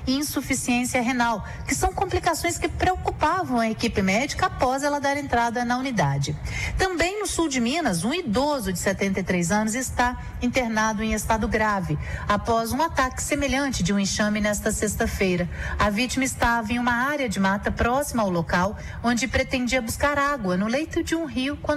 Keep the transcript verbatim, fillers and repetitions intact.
e insuficiência renal, que são complicações que preocupavam a equipe médica após ela dar entrada na unidade. Também no sul de Minas, um idoso de setenta e três anos está internado em estado grave, após um ataque semelhante de um enxame nesta sexta-feira. A vítima estava em uma área de mata próxima ao local, onde pretendia buscar água no leito de um rio quando